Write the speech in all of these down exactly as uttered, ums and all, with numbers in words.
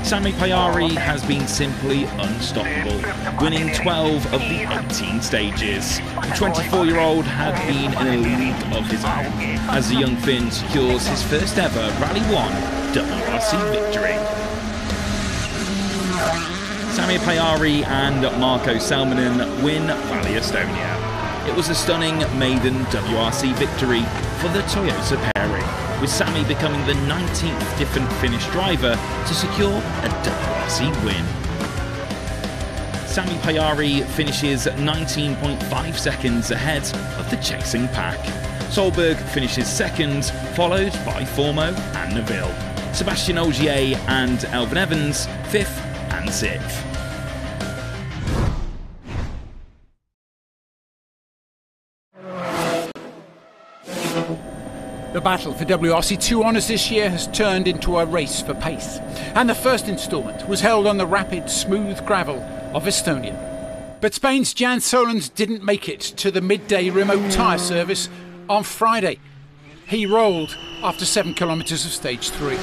Sami Pajari has been simply unstoppable, winning twelve of the eighteen stages. The twenty-four-year-old had been in a league of his own, as the young Finn secures his first ever Rally one W R C victory. Sami Pajari and Marko Salminen win Rally Estonia. It was a stunning maiden W R C victory for the Toyota pairing, with Sami becoming the nineteenth different Finnish driver to secure a W R C win. Sami Pajari finishes nineteen point five seconds ahead of the chasing pack. Solberg finishes second, followed by Formo and Neville. Sebastian Ogier and Elfyn Evans fifth and sixth. The battle for W R C two honours this year has turned into a race for pace, and the first instalment was held on the rapid, smooth gravel of Estonia. But Spain's Jan Solans didn't make it to the midday remote tyre service on Friday. He rolled after seven kilometres of stage three.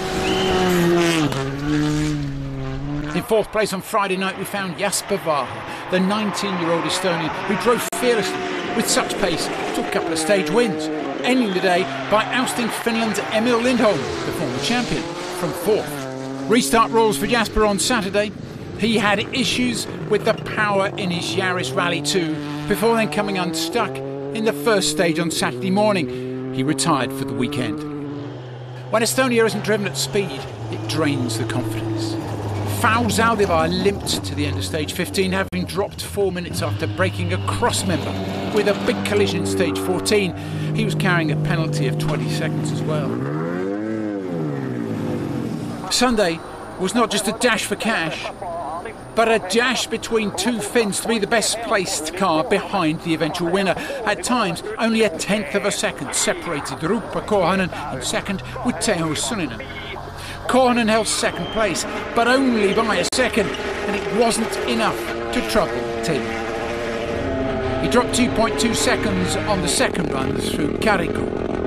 In fourth place on Friday night we found Jasper Vaha, the nineteen-year-old Estonian who drove fearlessly with such pace to a couple of stage wins, ending the day by ousting Finland's Emil Lindholm, the former champion, from fourth. Restart rules for Jasper on Saturday. He had issues with the power in his Yaris Rally two before then coming unstuck in the first stage on Saturday morning. He retired for the weekend. When Estonia isn't driven at speed, it drains the confidence. Fau Zaldivar limped to the end of stage fifteen, having dropped four minutes after breaking a cross member with a big collision in stage fourteen. He was carrying a penalty of twenty seconds as well. Sunday was not just a dash for cash, but a dash between two Finns to be the best placed car behind the eventual winner. At times, only a tenth of a second separated Ruppa Korhonen in second with Teuvo Suninen. Korhonen held second place, but only by a second, and it wasn't enough to trouble Tim. He dropped two point two seconds on the second run through Karikko.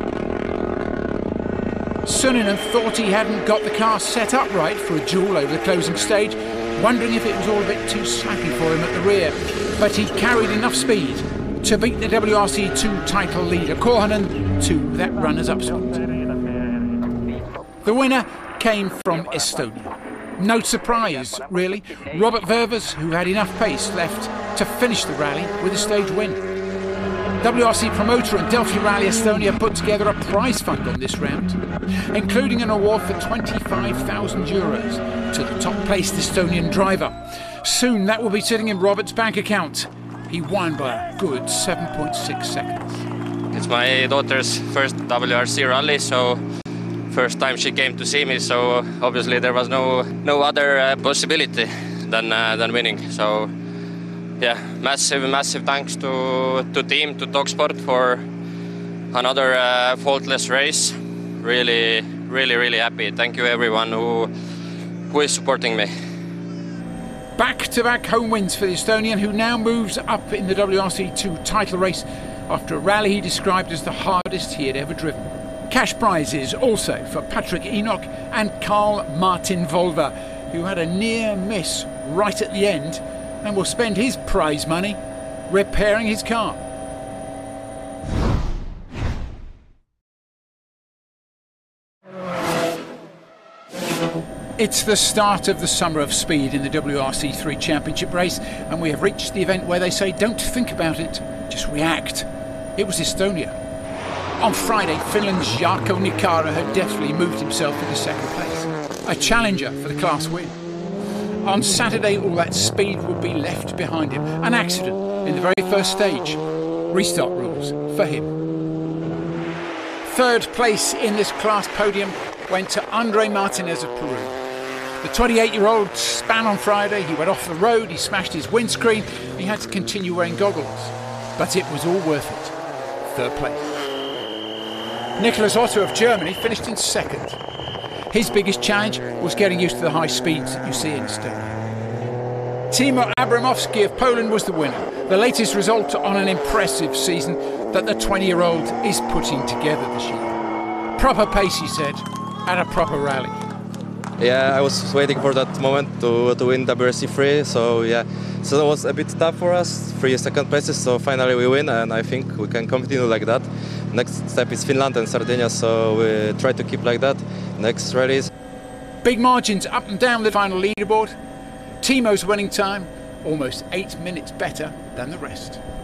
Suninen thought he hadn't got the car set up right for a duel over the closing stage, wondering if it was all a bit too slappy for him at the rear, but he carried enough speed to beat the W R C two title leader Korhonen to that runner's-up spot. The winner came from Estonia. No surprise, really. Robert Ververs, who had enough pace left to finish the rally with a stage win. W R C promoter and Delphi Rally Estonia put together a prize fund on this round, including an award for twenty-five thousand euros to the top-placed Estonian driver. Soon that will be sitting in Robert's bank account. He won by a good seven point six seconds. It's my daughter's first W R C rally, so first time she came to see me, so obviously there was no no other uh, possibility than uh, than winning. So yeah, massive massive thanks to to team, to TalkSport for another uh, faultless race. Really really really happy. Thank you everyone who who is supporting me. Back-to-back home wins for the Estonian, who now moves up in the W R C two title race after a rally he described as the hardest he had ever driven. Cash prizes also for Patrick Enoch and Carl Martin Volva, who had a near miss right at the end and will spend his prize money repairing his car. It's the start of the summer of speed in the W R C three Championship race, and we have reached the event where they say don't think about it, just react. It was Estonia. On Friday, Finland's Jarkko Nikara had deftly moved himself into second place, a challenger for the class win. On Saturday, all that speed would be left behind him. An accident in the very first stage. Restart rules for him. Third place in this class podium went to Andre Martinez of Peru. The twenty-eight-year-old span on Friday. He went off the road, he smashed his windscreen, he had to continue wearing goggles. But it was all worth it. Third place. Nicholas Otto of Germany finished in second. His biggest challenge was getting used to the high speeds that you see in Estonia. Timo Abramovsky of Poland was the winner, the latest result on an impressive season that the twenty-year-old is putting together this year. Proper pace, he said, at a proper rally. Yeah, I was waiting for that moment to, to win W R C three, so yeah, so it was a bit tough for us, three second places, so finally we win, and I think we can continue like that. Next step is Finland and Sardinia, so we try to keep like that next rallies. Big margins up and down the final leaderboard. Timo's winning time, almost eight minutes better than the rest.